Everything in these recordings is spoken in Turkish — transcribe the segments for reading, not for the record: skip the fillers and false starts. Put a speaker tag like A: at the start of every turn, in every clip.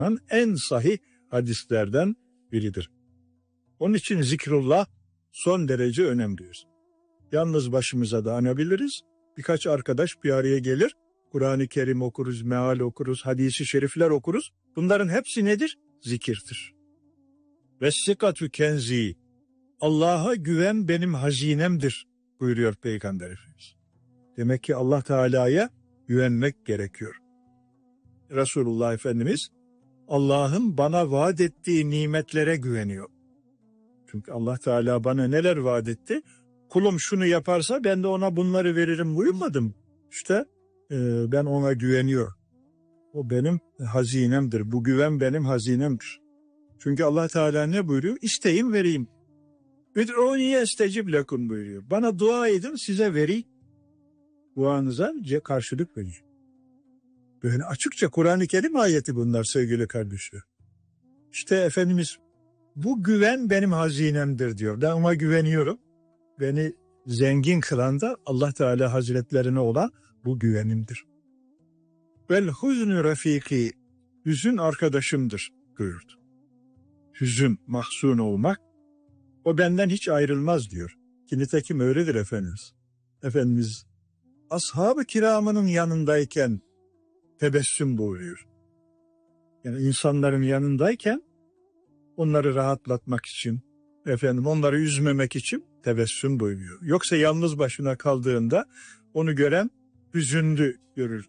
A: en sahih hadislerden biridir. Onun için zikrullah son derece önemlidir. Yalnız başımıza da anabiliriz. Birkaç arkadaş bir araya gelir. Kur'an-ı Kerim okuruz, meal okuruz, hadisi şerifler okuruz. Bunların hepsi nedir? Zikirdir. Vessikatü kenzi. Allah'a güven benim hazinemdir buyuruyor Peygamber Efendimiz. Demek ki Allah Teala'ya güvenmek gerekiyor. Resulullah Efendimiz Allah'ın bana vaat ettiği nimetlere güveniyor. Çünkü Allah Teala bana neler vaat etti? Kulum şunu yaparsa ben de ona bunları veririm buyurmadım. İşte ben ona güveniyor. O benim hazinemdir. Bu güven benim hazinemdir. Çünkü Allah Teala ne buyuruyor? İsteyin vereyim. Üd'ûni estecib lekum buyuruyor. Bana dua edin size vereyim. Duanıza karşılık vereceğim. Böyle açıkça Kur'an-ı Kerim ayeti bunlar sevgili kardeşler. İşte Efendimiz bu güven benim hazinemdir diyor. Ben ona güveniyorum. Beni zengin kılan da Allah Teala Hazretlerine olan bu güvenimdir. Vel huznü refiki, hüzün arkadaşımdır buyurdu. Hüzün, mahzun olmak, o benden hiç ayrılmaz diyor. Ki nitekim öyledir Efendimiz. Efendimiz ashab-ı kiramının yanındayken tebessüm buyuruyor. Yani insanların yanındayken onları rahatlatmak için, onları üzmemek için tebessüm buyuruyor. Yoksa yalnız başına kaldığında onu gören hüzünlü görür.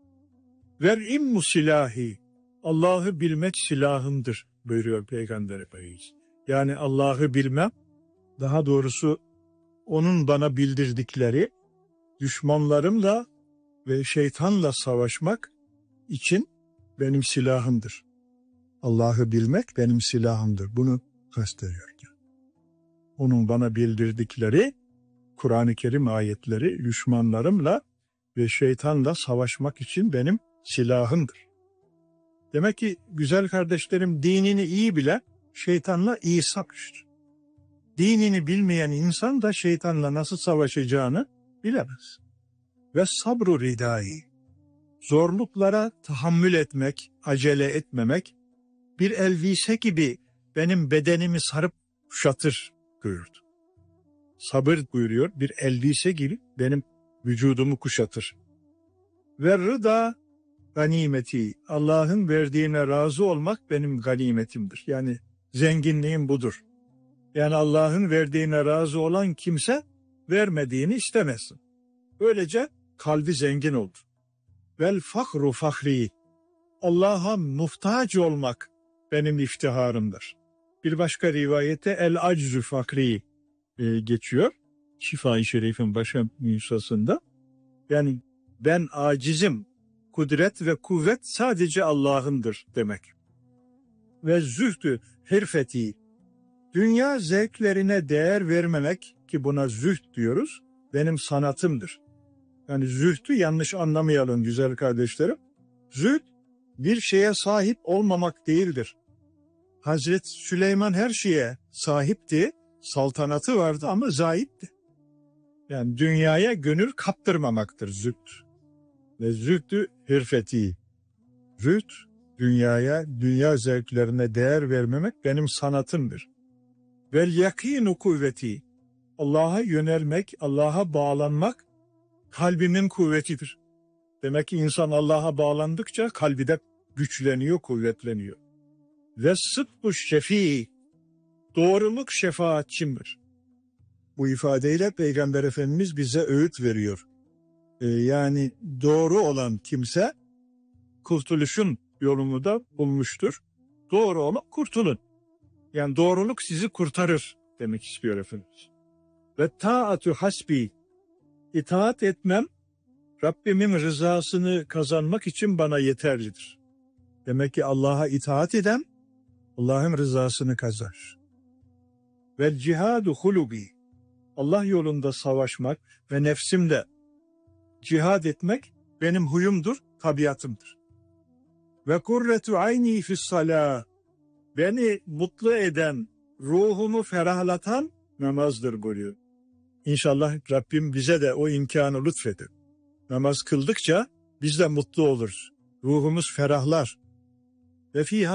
A: Ver immu silahi, Allah'ı bilmek silahımdır buyuruyor Peygamber Efendimiz. Yani Allah'ı bilmem, daha doğrusu onun bana bildirdikleri düşmanlarımla ve şeytanla savaşmak için benim silahımdır. Allah'ı bilmek benim silahımdır. Bunu kastediyor. Onun bana bildirdikleri Kur'an-ı Kerim ayetleri düşmanlarımla ve şeytanla savaşmak için benim silahımdır. Demek ki güzel kardeşlerim dinini iyi bilen şeytanla iyi savaşır. Dinini bilmeyen insan da şeytanla nasıl savaşacağını bilemez. Ve sabru ridai, zorluklara tahammül etmek, acele etmemek, bir elbise gibi benim bedenimi sarıp kuşatır buyurdu. Sabır buyuruyor, bir elbise gibi benim vücudumu kuşatır. Ve rıda ganimeti, Allah'ın verdiğine razı olmak benim ganimetimdir. Yani zenginliğim budur. Yani Allah'ın verdiğine razı olan kimse vermediğini istemesin. Böylece kalbi zengin olur. Vel fahru fahri, Allah'a muhtaç olmak benim iftiharımdır. Bir başka rivayette el aczu fakri geçiyor. Şifa-i Şerif'in başa nüshasında. Yani ben acizim, kudret ve kuvvet sadece Allah'ındır demek. Ve zühdü hirfeti, dünya zevklerine değer vermemek, ki buna zühd diyoruz, benim sanatımdır. Yani zühdü yanlış anlamayalım güzel kardeşlerim. Zühd bir şeye sahip olmamak değildir. Hazreti Süleyman her şeye sahipti, saltanatı vardı ama zahipti. Yani dünyaya gönül kaptırmamaktır zühd. Ve zühdü hirfeti. Zühd, dünya zevklerine değer vermemek benim sanatımdır. Vel yakînu kuvveti, Allah'a yönelmek, Allah'a bağlanmak kalbimin kuvvetidir. Demek ki insan Allah'a bağlandıkça kalbi de güçleniyor, kuvvetleniyor. Ve sıdku şefii, doğruluk şefaatçimdir. Bu ifadeyle Peygamber Efendimiz bize öğüt veriyor. Yani doğru olan kimse kurtuluşun yolunu da bulmuştur. Doğru olup kurtulun. Yani doğruluk sizi kurtarır demek istiyor Efendimiz. Ve taatü hasbi, itaat etmem Rabbimin rızasını kazanmak için bana yeterlidir. Demek ki Allah'a itaat eden Allah'ın rızasını kazanır. Ve cihadu hulubi, Allah yolunda savaşmak ve nefsimle cihad etmek benim huyumdur, tabiatımdır. Ve kurretu ayni fissalâh, beni mutlu eden, ruhumu ferahlatan namazdır buyuruyor. İnşallah Rabbim bize de o imkanı lütfeder. Namaz kıldıkça biz de mutlu oluruz. Ruhumuz ferahlar. ve fiha